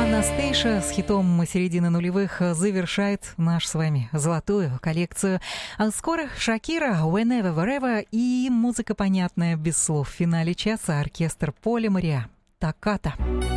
Анастейша с хитом середины нулевых завершает наш с вами золотую коллекцию. А скоро Шакира, Whenever, Wherever и музыка, понятная без слов. В финале часа оркестр Поля Мариа. Токката.